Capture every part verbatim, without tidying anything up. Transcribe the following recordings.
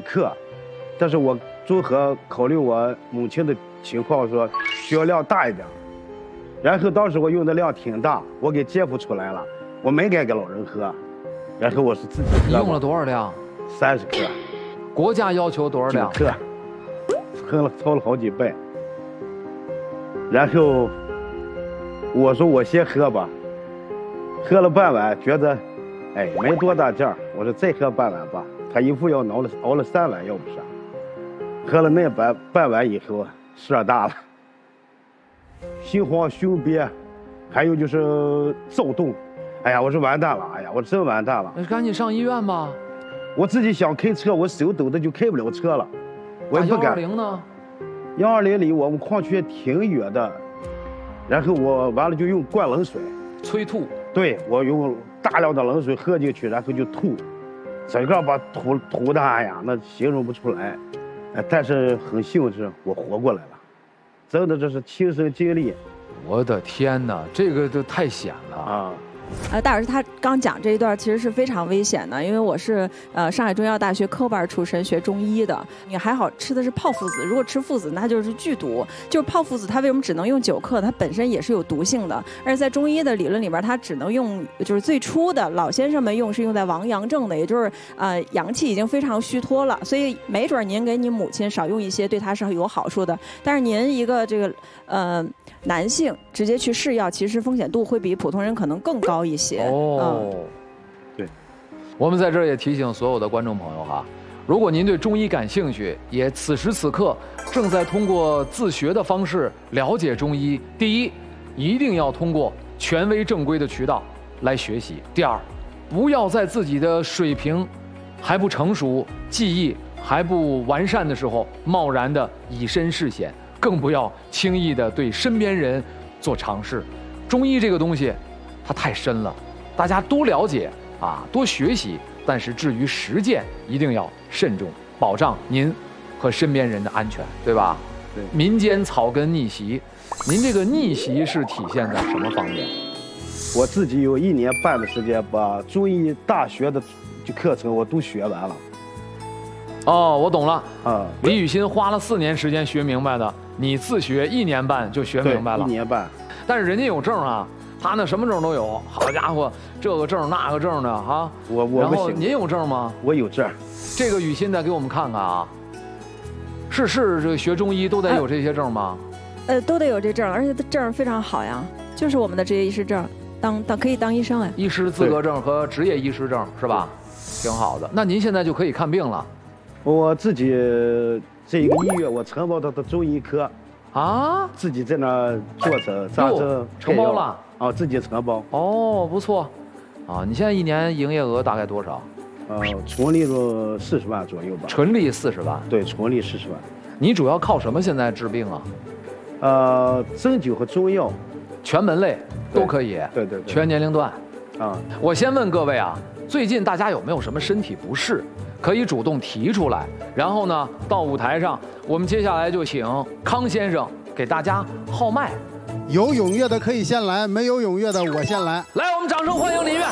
课，但是我综合考虑我母亲的情况，说需要量大一点。然后当时我用的量挺大，我给姐夫出来了，我没敢给老人喝。然后我是自己喝。 你用了多少量？ 三十克。 国家要求多少量？ 九克，喝了超了好几倍。然后我说我先喝吧，喝了半碗，觉得哎没多大劲儿，我说再喝半碗吧。他一副要熬了熬了三碗，要不是。喝了那半半碗以后，事儿大了，心慌胸憋，还有就是躁动。哎呀，我说完蛋了，哎呀，我真完蛋了。 那赶紧上医院吧。 我自己想开车，我手抖的就开不了车了，我也不敢。 幺二零呢？ 幺二零离我们矿区挺远的，然后我完了就用灌冷水催吐。对， 我用大量的冷水喝进去，然后就吐，整个把吐吐的哎呀，那形容不出来。哎，但是很幸运，我活过来了，真的这是亲身经历。 我的天哪，这个就太险了啊！ 呃，大老师他刚讲这一段其实是非常危险的，因为我是呃上海中医药大学科班出身，学中医的。你还好吃的是泡附子，如果吃附子那就是剧毒。就是泡附子它为什么只能用九克？它本身也是有毒性的，而且在中医的理论里边，它只能用就是最初的老先生们用是用在亡阳症的，也就是呃阳气已经非常虚脱了，所以没准您给你母亲少用一些，对她是有好处的。但是您一个这个呃男性直接去试药，其实风险度会比普通人可能更高一些。 哦， 嗯、 对， 我们在这儿也提醒所有的观众朋友哈，如果您对中医感兴趣，也此时此刻正在通过自学的方式了解中医，第一，一定要通过权威正规的渠道来学习；第二，不要在自己的水平还不成熟、技艺还不完善的时候，贸然的以身试险，更不要轻易的对身边人做尝试。中医这个东西，它太深了，大家多了解啊，多学习。但是至于实践，一定要慎重，保障您和身边人的安全，对吧？ 对。 民间草根逆袭，您这个逆袭是体现在什么方面？ 我自己有一年半的时间，把中医大学的就课程我都学完了。 哦，我懂了。 啊， 李雨欣花了四年时间学明白的，你自学一年半就学明白了。 一年半。 但是人家有证啊。他那什么证都有，好家伙，这个证那个证的啊！ 我我然后您有证吗？ 我有证。 这个雨欣再给我们看看啊。是是，这个学中医都得有这些证吗？ 呃，都得有这证，而且证非常好呀，就是我们的执业医师证，当当可以当医生哎。 医师资格证和执业医师证是吧？挺好的。那您现在就可以看病了。 我自己这一个医院，我承包的的中医科。 啊， 自己在那坐诊、扎针、 承包了啊，自己承包。 哦，不错，啊，你现在一年营业额大概多少？ 呃，纯利润四十万左右吧。 纯利四十万？ 对，纯利四十万。 你主要靠什么现在治病啊？ 呃，针灸和中药， 全门类都可以。 对对对。 全年龄段。 啊， 我先问各位啊，最近大家有没有什么身体不适？可以主动提出来，然后呢，到舞台上，我们接下来就请康先生给大家号脉。 有踊跃的可以先来，没有踊跃的我先来。 来，我们掌声欢迎林院。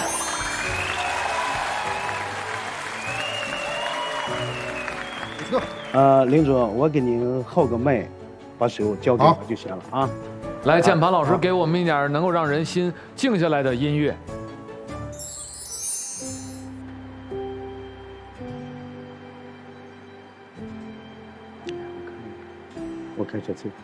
走。 呃，林总，我给您号个脉，把手交给我就行了啊。 来，键盘老师给我们一点能够让人心静下来的音乐。 我看一下这个。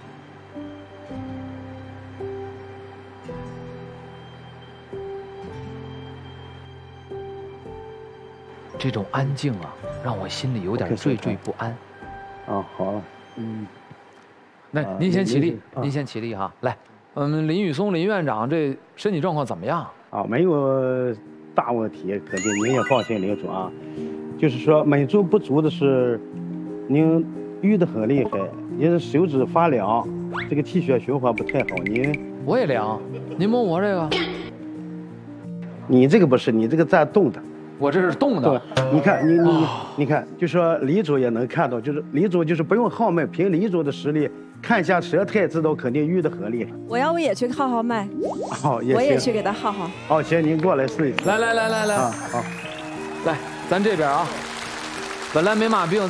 这种安静啊，让我心里有点惴惴不安。 啊，好了，嗯。 那您先起立，您先起立哈。来，嗯，林宇松林院长这身体状况怎么样？ 啊，没有大问题，肯定您也放心，林总啊。就是说，锰足不足的是，您淤得很厉害。您的手指发凉，这个气血循环不太好。您我也凉，您摸我这个， 你这个不是，你这个在动的， 我这是动的。 对，你看你你、哦、你看，就说李主也能看到，就是李主就是不用号脉，凭李主的实力看一下舌苔，知道肯定淤得很厉害。 我要不也去号号脉？ 好，也我也去给他号号。 好，行，您过来试一试。 来来来来来， 啊，好， 来，咱这边啊，本来没嘛病。